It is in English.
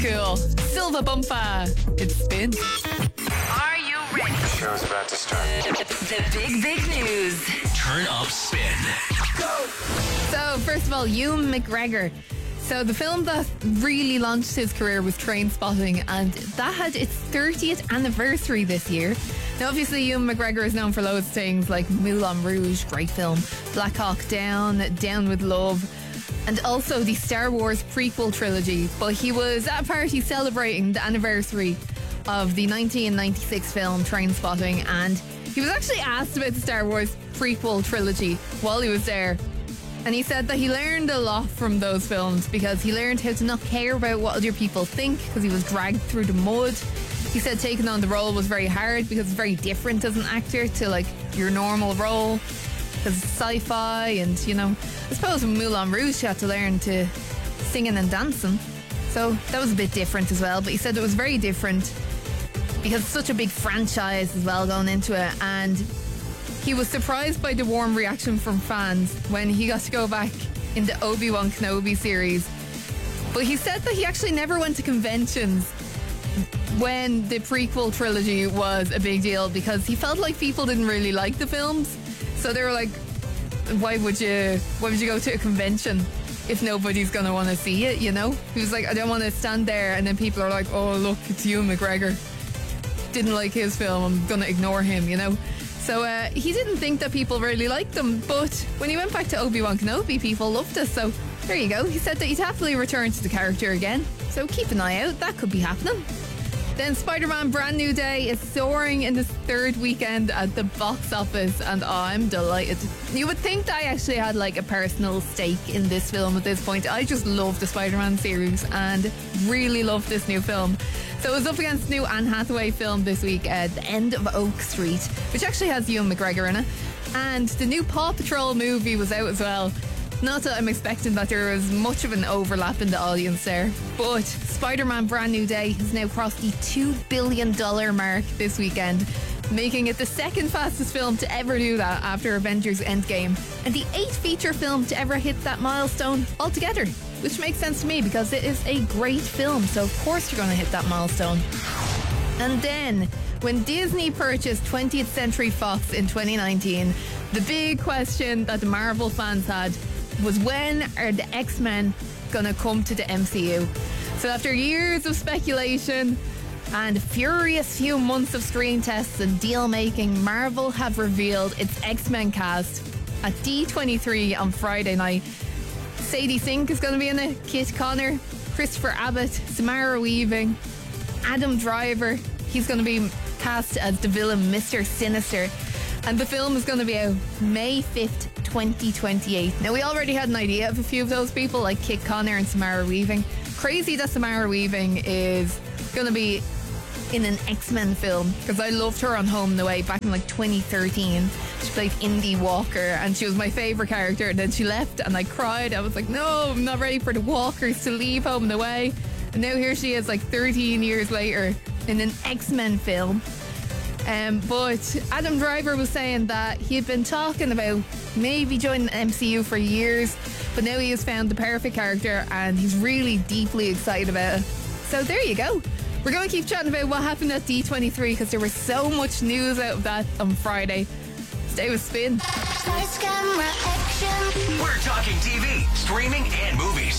Cool. Silva Bumpa. It's Spin. Are you ready? Show's about to start. The big news. Turn up Spin. Go! So, first of all, Ewan McGregor. So, the film that really launched his career was Trainspotting, and that had its 30th anniversary this year. Now, obviously, Ewan McGregor is known for loads of things like Moulin Rouge, great film, Black Hawk Down, Down with Love, and also the Star Wars prequel trilogy. But he was at a party celebrating the anniversary of the 1996 film Trainspotting, and he was actually asked about the Star Wars prequel trilogy while he was there. And he said that he learned a lot from those films because he learned how to not care about what other people think because he was dragged through the mud. He said taking on the role was very hard because it's very different as an actor to like your normal role because it's sci-fi, and you know, I suppose in Moulin Rouge you had to learn to singing and dancing, so that was a bit different as well. But he said it was very different because it's such a big franchise as well going into it, and he was surprised by the warm reaction from fans when he got to go back in the Obi-Wan Kenobi series. But he said that he actually never went to conventions when the prequel trilogy was a big deal because he felt like people didn't really like the films. So they were like, why would you go to a convention if nobody's going to want to see it, you know? He was like, I don't want to stand there and then people are like, oh, look, it's Ewan McGregor. Didn't like his film, I'm going to ignore him, you know? So he didn't think that people really liked them, but when he went back to Obi-Wan Kenobi, people loved it. So there you go. He said that he'd happily return to the character again. So keep an eye out. That could be happening. Then Spider-Man Brand New Day is soaring in its third weekend at the box office, and I'm delighted. You would think that I actually had like a personal stake in this film at this point. I just love the Spider-Man series and really love this new film. So it was up against the new Anne Hathaway film this week, The End of Oak Street, which actually has Ewan McGregor in it. And the new Paw Patrol movie was out as well. Not that I'm expecting that there was much of an overlap in the audience there, but Spider-Man Brand New Day has now crossed the $2 billion mark this weekend, making it the second fastest film to ever do that after Avengers Endgame, and the 8th feature film to ever hit that milestone altogether, which makes sense to me because it is a great film, so of course you're going to hit that milestone. And then, when Disney purchased 20th Century Fox in 2019, the big question that the Marvel fans had was, when are the X-Men going to come to the MCU? So after years of speculation and a furious few months of screen tests and deal making, Marvel have revealed its X-Men cast at D23 on Friday night. Sadie Sink is going to be in it, Kit Connor, Christopher Abbott, Samara Weaving, Adam Driver. He's going to be cast as the villain Mr. Sinister. And the film is going to be out May 5th, 2028. Now, we already had an idea of a few of those people, like Kit Connor and Samara Weaving. Crazy that Samara Weaving is going to be in an X-Men film, because I loved her on Home and Away back in like 2013. She played Indy Walker and she was my favourite character, and then she left and I cried. I was like, no, I'm not ready for the Walkers to leave Home and Away. And now here she is like 13 years later in an X-Men film. But Adam Driver was saying that he had been talking about maybe joining the MCU for years, but now he has found the perfect character and he's really deeply excited about it. So there you go. We're going to keep chatting about what happened at D23 because there was so much news out of that on Friday. Stay with Spin. We're talking TV, streaming, and movies.